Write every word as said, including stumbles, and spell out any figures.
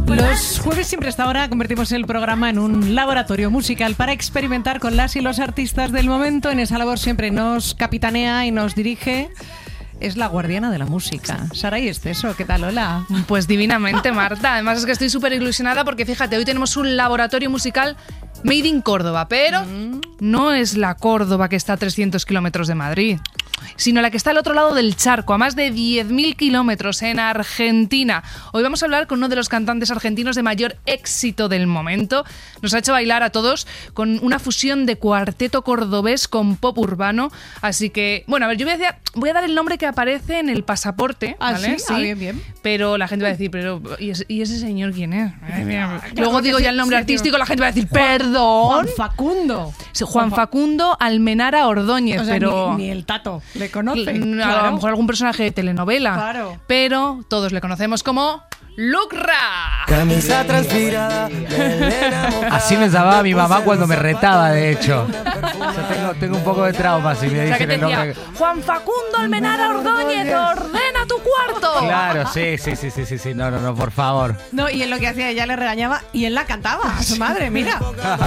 Los jueves siempre a esta hora convertimos el programa en un laboratorio musical para experimentar con las y los artistas del momento. En esa labor siempre nos capitanea y nos dirige. Es la guardiana de la música. Saray Esteso, ¿qué tal? Hola. Pues divinamente, Marta. Además es que estoy súper ilusionada porque fíjate, hoy tenemos un laboratorio musical made in Córdoba, pero mm. no es la Córdoba que está a trescientos kilómetros de Madrid, sino la que está al otro lado del charco, a más de diez mil kilómetros, en Argentina. Hoy vamos a hablar con uno de los cantantes argentinos de mayor éxito del momento. Nos ha hecho bailar a todos con una fusión de cuarteto cordobés con pop urbano. Así que, bueno, a ver, yo voy a, decir, voy a dar el nombre que aparece en el pasaporte, ¿Ah, ¿vale? sí? Ah, bien, bien. Pero la gente va a decir, pero ¿y ese, y ese señor quién es? Luego digo ya el nombre sí, artístico, la gente va a decir, perdón. Juan Facundo. Juan Facundo Almenara Ordóñez, o sea, pero... Ni, ni el Tato le conoce. Claro. A lo mejor algún personaje de telenovela. Claro. Pero todos le conocemos como... Lucra. Camisa transpirada. Así me llamaba mi mamá cuando me retaba, de hecho. O sea, tengo, tengo un poco de trauma si me dicen, o sea, que te el nombre. Decía, Juan Facundo Almenara Ordóñez, ordena tu cuarto. Claro, sí, sí, sí, sí, sí, sí. No, no, no, por favor. No, y en lo que hacía ella le regañaba y él la cantaba a su madre, mira.